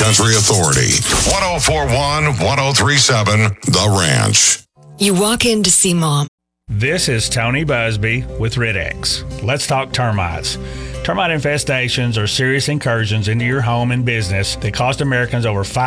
Country Authority. 1041, 1037, The Ranch. You walk in to see Mom. This is Tony Busby with Rid-X. Let's talk termites. Termite infestations are serious incursions into your home and business that cost Americans over